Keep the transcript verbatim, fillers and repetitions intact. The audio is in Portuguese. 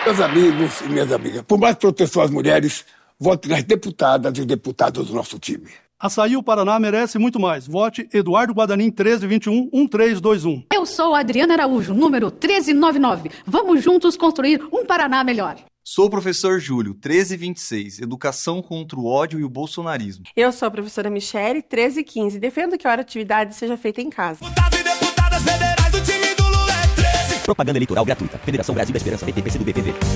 Meus amigos e minhas amigas, por mais proteção às mulheres, vote nas deputadas e deputados do nosso time. Açaí, o Paraná merece muito mais. Vote Eduardo Guadanin, treze vinte e um, um três dois um. Eu sou Adriana Araújo, número treze noventa e nove. Vamos juntos construir um Paraná melhor. Sou o professor Júlio, treze vinte e seis, Educação contra o ódio e o bolsonarismo. Eu sou a professora Michele, treze quinze. Defendo que a hora de atividade seja feita em casa. Deputados e deputadas federais do time do Lula é treze. Propaganda eleitoral gratuita. Federação Brasil da Esperança, P T, P C do B, P V.